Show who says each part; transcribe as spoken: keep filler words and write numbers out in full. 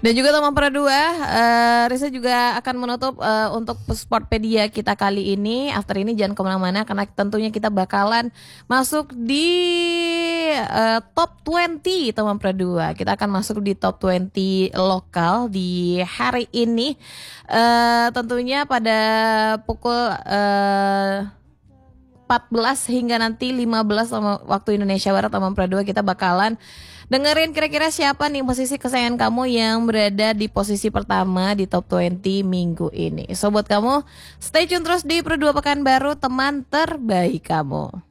Speaker 1: Dan juga teman Pro dua, uh, Risa juga akan menutup uh, untuk Sportpedia kita kali ini. After ini jangan kemana-mana karena tentunya kita bakalan masuk di uh, top dua puluh teman Pro dua. Kita akan masuk di top dua puluh lokal di hari ini. Uh, tentunya pada pukul uh, empat belas hingga nanti lima belas waktu Indonesia Barat teman Pro dua kita bakalan dengerin kira-kira siapa nih posisi kesayangan kamu yang berada di posisi pertama di top dua puluh minggu ini. So buat kamu stay tune terus di Pro dua Pekanbaru, teman terbaik kamu.